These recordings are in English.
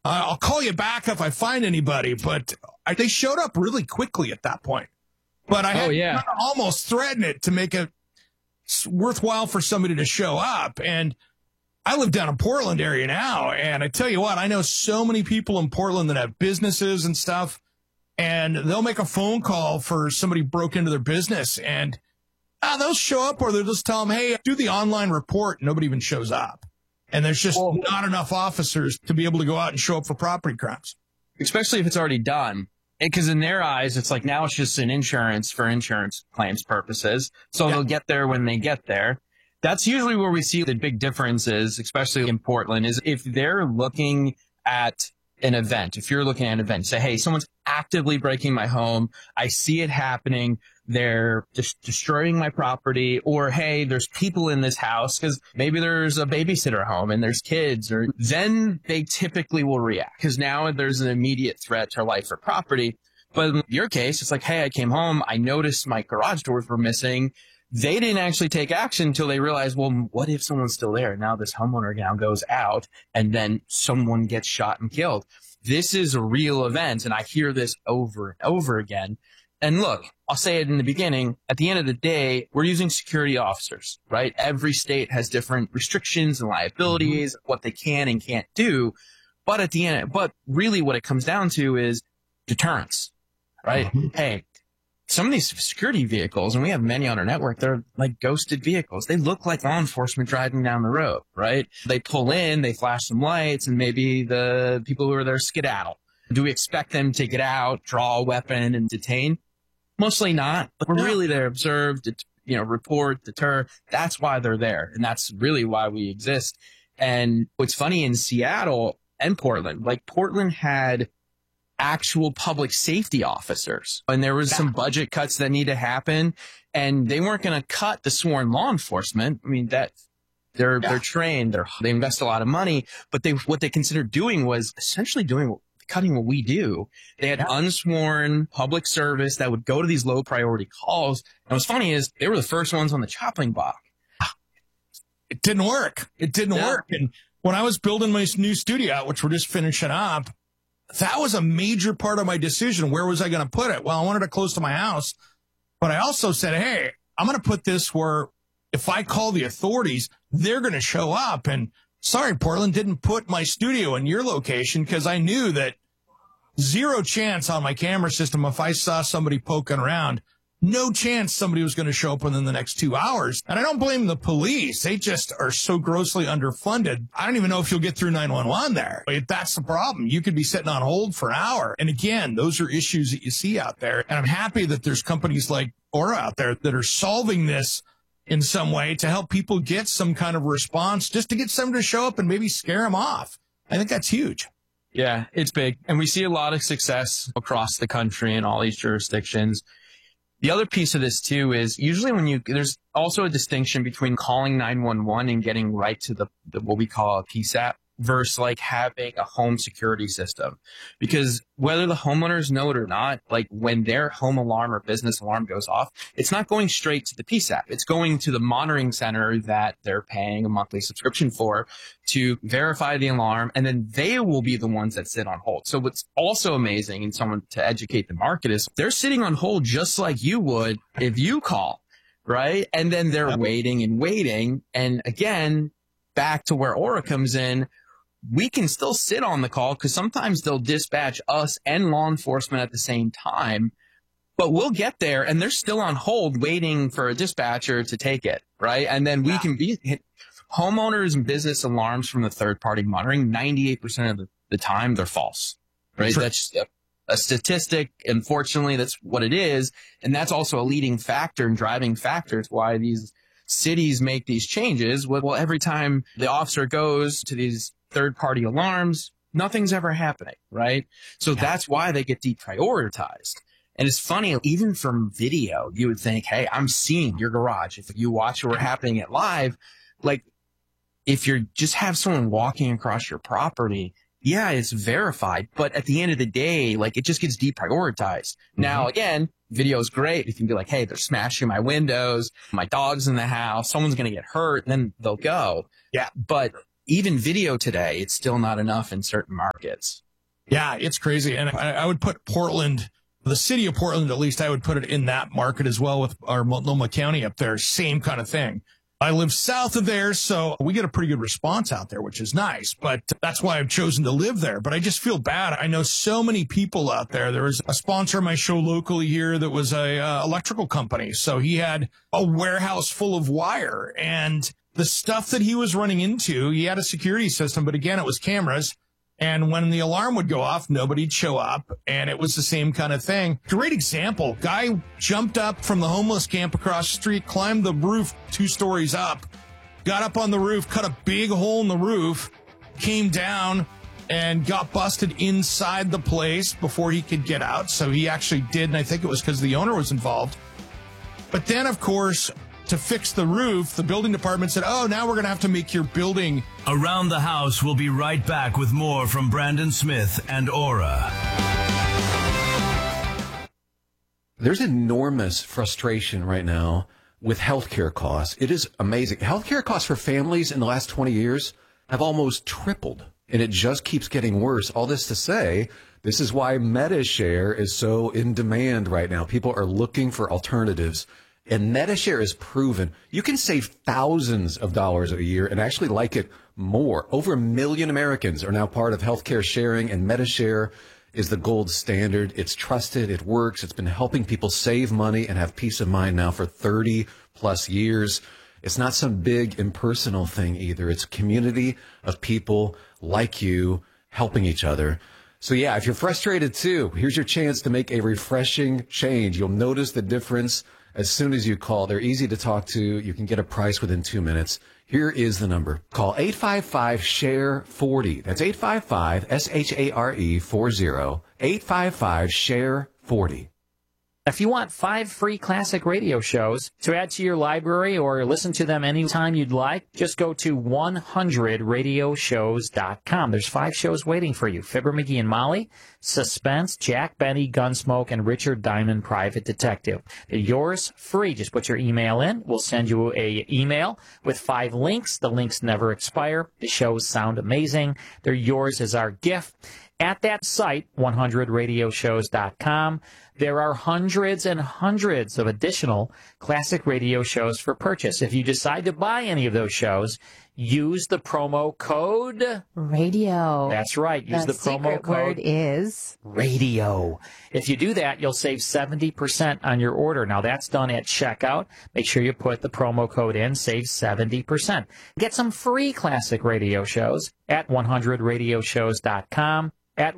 I'll call you back if I find anybody. But they showed up really quickly at that point. But I had to almost threaten it to make it worthwhile for somebody to show up. And I live down in Portland area now. And I tell you what, I know so many people in Portland that have businesses and stuff. And they'll make a phone call for somebody broke into their business. And they'll show up, or they'll just tell them, hey, do the online report. Nobody even shows up. And there's just not enough officers to be able to go out and show up for property crimes. Especially if it's already done. Because in their eyes, it's like now it's just an insurance for insurance claims purposes. So they'll get there when they get there. That's usually where we see the big differences, especially in Portland, is if they're looking at an event. If you're looking at an event, say, hey, someone's actively breaking my home. I see it happening. They're just destroying my property. Or, hey, there's people in this house because maybe there's a babysitter home and there's kids. Or then they typically will react because now there's an immediate threat to life or property. But in your case, it's like, hey, I came home. I noticed my garage doors were missing. They didn't actually take action until they realized, well, what if someone's still there? Now this homeowner now goes out and then someone gets shot and killed. This is a real event. And I hear this over and over again. And look, I'll say it in the beginning. At the end of the day, we're using security officers, right? Every state has different restrictions and liabilities, what they can and can't do. But at the end, but really what it comes down to is deterrence, right? Hey, some of these security vehicles, and we have many on our network, they're like ghosted vehicles. They look like law enforcement driving down the road, right? They pull in, they flash some lights, and maybe the people who are there skedaddle. Do we expect them to get out, draw a weapon, and detain? Mostly not. We're really there to observe, report, deter. That's why they're there, and that's really why we exist. And what's funny in Seattle and Portland, like Portland had actual public safety officers. And there was some budget cuts that need to happen, and they weren't going to cut the sworn law enforcement. I mean, they're trained, they invest a lot of money, but what they considered doing was essentially cutting what we do. They had unsworn public service that would go to these low priority calls. And what's funny is they were the first ones on the chopping block. It didn't work. And when I was building my new studio, which we're just finishing up, that was a major part of my decision. Where was I going to put it? Well, I wanted it close to my house, but I also said, hey, I'm going to put this where if I call the authorities, they're going to show up. And sorry, Portland didn't put my studio in your location because I knew that zero chance on my camera system if I saw somebody poking around. No chance somebody was going to show up within the next 2 hours. And I don't blame the police. They just are so grossly underfunded. I don't even know if you'll get through 911 there. That's the problem. You could be sitting on hold for an hour. And again, those are issues that you see out there. And I'm happy that there's companies like Aura out there that are solving this in some way to help people get some kind of response, just to get someone to show up and maybe scare them off. I think that's huge. Yeah, it's big. And we see a lot of success across the country in all these jurisdictions. The other piece of this too is usually there's also a distinction between calling 911 and getting right to the what we call a PSAP versus like having a home security system. Because whether the homeowners know it or not, like when their home alarm or business alarm goes off, it's not going straight to the PSAP. It's going to the monitoring center that they're paying a monthly subscription for to verify the alarm, and then they will be the ones that sit on hold. So what's also amazing, and someone to educate the market, is they're sitting on hold just like you would if you call, right? And then they're waiting and waiting. And again, back to where Aura comes in, we can still sit on the call because sometimes they'll dispatch us and law enforcement at the same time, but we'll get there and they're still on hold waiting for a dispatcher to take it, right? And then we can be homeowners and business alarms from the third-party monitoring, 98% of the time they're false, right? Sure. That's a statistic. Unfortunately, that's what it is. And that's also a leading factor and driving factors why these cities make these changes. Well, every time the officer goes to these third-party alarms, nothing's ever happening, right? So that's why they get deprioritized. And it's funny, even from video, you would think, hey, I'm seeing your garage. If you watch what we're happening at live, like if you just have someone walking across your property, yeah, it's verified. But at the end of the day, like it just gets deprioritized. Now, again, video is great. You can be like, hey, they're smashing my windows. My dog's in the house. Someone's going to get hurt. And then they'll go. Yeah. But even video today, it's still not enough in certain markets. Yeah, it's crazy. And I would put Portland, the city of Portland, at least I would put it in that market as well with our Multnomah County up there. Same kind of thing. I live south of there, so we get a pretty good response out there, which is nice. But that's why I've chosen to live there. But I just feel bad. I know so many people out there. There was a sponsor of my show locally here that was a electrical company. So he had a warehouse full of wire, and the stuff that he was running into, he had a security system, but again, it was cameras. And when the alarm would go off, nobody'd show up. And it was the same kind of thing. Great example. Guy jumped up from the homeless camp across the street, climbed the roof 2 stories up, got up on the roof, cut a big hole in the roof, came down and got busted inside the place before he could get out. So he actually did. And I think it was because the owner was involved. But then, of course, to fix the roof, the building department said, oh, now we're going to have to make your building. Around the House will be right back with more from Brandon Smith and Aura. There's enormous frustration right now with healthcare costs. It is amazing. Healthcare costs for families in the last 20 years have almost tripled, and it just keeps getting worse. All this to say, this is why MediShare is so in demand right now. People are looking for alternatives. And MediShare is proven you can save thousands of dollars a year and actually like it more. Over 1 million Americans are now part of healthcare sharing, and MediShare is the gold standard. It's trusted. It works. It's been helping people save money and have peace of mind now for 30 plus years. It's not some big impersonal thing either. It's a community of people like you helping each other. So yeah, if you're frustrated too, here's your chance to make a refreshing change. You'll notice the difference as soon as you call. They're easy to talk to. You can get a price within 2 minutes. Here is the number. Call 855-SHARE-40. That's 855-SHARE-40. 855-SHARE-40. If you want 5 free classic radio shows to add to your library or listen to them anytime you'd like, just go to 100radioshows.com. There's 5 shows waiting for you. Fibber McGee and Molly, Suspense, Jack Benny, Gunsmoke, and Richard Diamond, Private Detective. They're yours free. Just put your email in. We'll send you an email with 5 links. The links never expire. The shows sound amazing. They're yours as our gift. At that site, 100radioshows.com, there are hundreds and hundreds of additional classic radio shows for purchase. If you decide to buy any of those shows, use the promo code radio. That's right. Use the promo code. The word is radio. If you do that, you'll save 70% on your order. Now, that's done at checkout. Make sure you put the promo code in. Save 70%. Get some free classic radio shows at 100radioshows.com. At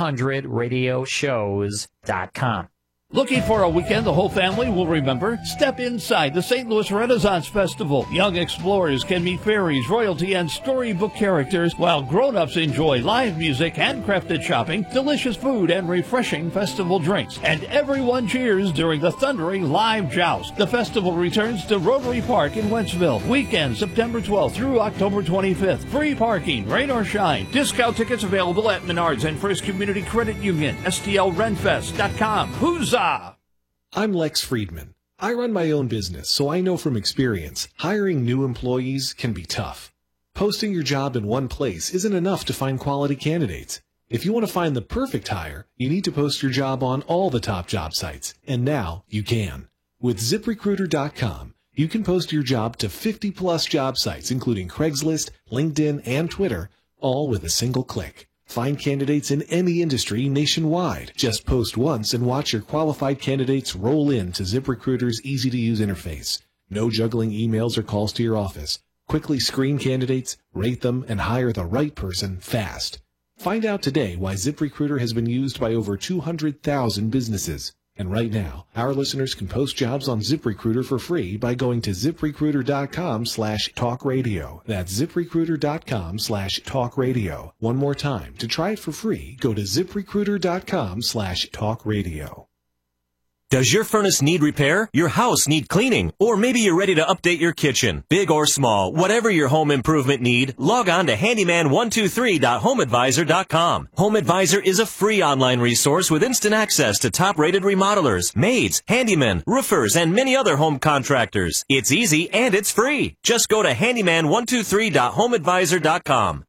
100radioshows.com. Looking for a weekend the whole family will remember? Step inside the St. Louis Renaissance Festival. Young explorers can meet fairies, royalty, and storybook characters, while grown-ups enjoy live music, handcrafted shopping, delicious food, and refreshing festival drinks. And everyone cheers during the thundering live joust. The festival returns to Rotary Park in Wentzville. Weekend, September 12th through October 25th. Free parking, rain or shine. Discount tickets available at Menards and First Community Credit Union. STLRenfest.com. Who's I'm Lex Friedman. I run my own business, so I know from experience, hiring new employees can be tough. Posting your job in one place isn't enough to find quality candidates. If you want to find the perfect hire, you need to post your job on all the top job sites, and now you can. With ZipRecruiter.com, you can post your job to 50-plus job sites, including Craigslist, LinkedIn, and Twitter, all with a single click. Find candidates in any industry nationwide. Just post once and watch your qualified candidates roll into ZipRecruiter's easy-to-use interface. No juggling emails or calls to your office. Quickly screen candidates, rate them, and hire the right person fast. Find out today why ZipRecruiter has been used by over 200,000 businesses. And right now, our listeners can post jobs on ZipRecruiter for free by going to ZipRecruiter.com/talkradio. That's ZipRecruiter.com/talkradio. One more time. To try it for free, go to ZipRecruiter.com/talkradio. Does your furnace need repair? Your house need cleaning? Or maybe you're ready to update your kitchen? Big or small, whatever your home improvement need, log on to handyman123.homeadvisor.com. Home Advisor is a free online resource with instant access to top-rated remodelers, maids, handymen, roofers, and many other home contractors. It's easy and it's free. Just go to handyman123.homeadvisor.com.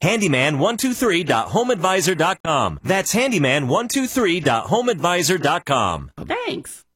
handyman123.homeadvisor.com. That's handyman123.homeadvisor.com. Thanks.